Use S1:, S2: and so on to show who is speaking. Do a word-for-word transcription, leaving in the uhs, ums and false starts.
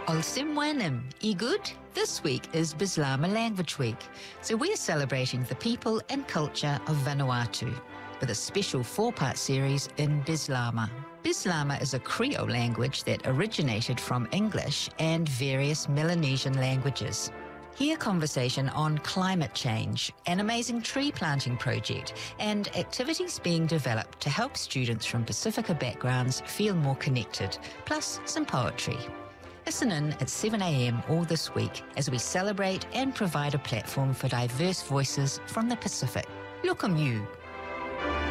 S1: Olsimwanim, i good? This week is Bislama Language Week, so we're celebrating the people and culture of Vanuatu with a special four-part series in Bislama. Bislama is a Creole language that originated from English and various Melanesian languages. Hear conversation on climate change, an amazing tree planting project, and activities being developed to help students from Pacifica backgrounds feel more connected, plus some poetry. Listen in at seven a m all this week as we celebrate and provide a platform for diverse voices from the Pacific. Look you.